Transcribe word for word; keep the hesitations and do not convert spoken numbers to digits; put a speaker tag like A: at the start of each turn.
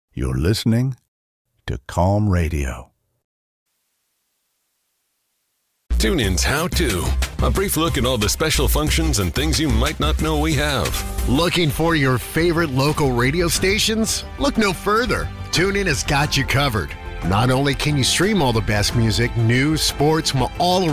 A: You're listening to Calm Radio.
B: TuneIn's How To. A brief look at all the special functions and things you might not know we have.
C: Looking for your favorite local radio stations? Look no further. TuneIn has got you covered. Not only can you stream all the best music, news, sports from all